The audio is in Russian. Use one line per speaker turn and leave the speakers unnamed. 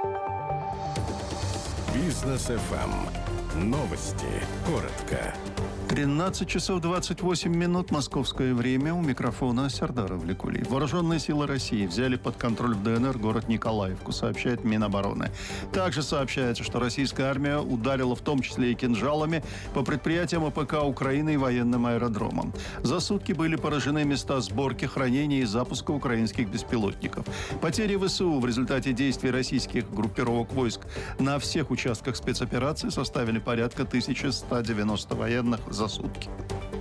Бизнес FM. Новости. Коротко.
13 часов 28 минут московское время. У микрофона Сердар Авликулий. Вооруженные силы России взяли под контроль в ДНР город Николаевку, сообщает Минобороны. Также сообщается, что российская армия ударила в том числе и кинжалами по предприятиям АПК Украины и военным аэродромам. За сутки были поражены места сборки, хранения и запуска украинских беспилотников. Потери ВСУ в результате действий российских группировок войск на всех участках спецоперации составили порядка 1190 военных за сутки.